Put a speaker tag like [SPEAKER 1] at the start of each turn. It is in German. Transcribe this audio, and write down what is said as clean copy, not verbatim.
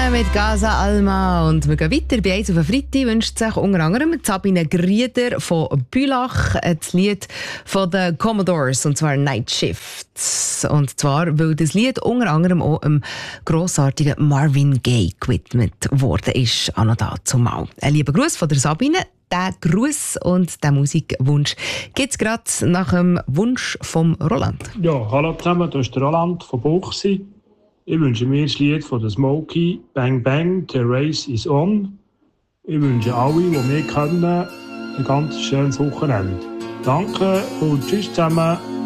[SPEAKER 1] mit Gaza Alma und wir gehen weiter. Bei «Eins auf den Freitag» wünscht sich unter anderem Sabine Grieder von Bülach das Lied von den Commodores, und zwar «Night Shift». Und zwar, weil das Lied unter anderem auch einem grossartigen Marvin Gaye gewidmet worden ist. Auch noch dazu mal. Ein lieber Gruß von der Sabine. Den Gruß und den Musikwunsch gibt es gerade nach dem Wunsch vom Roland.
[SPEAKER 2] Ja, hallo zusammen, das ist der Roland von Buchsi. Ich wünsche mir das Lied von der Smokey, «Bang Bang, the race is on». Ich wünsche alle, die mich kennen, ein ganz schönes Wochenende. Danke und tschüss zusammen.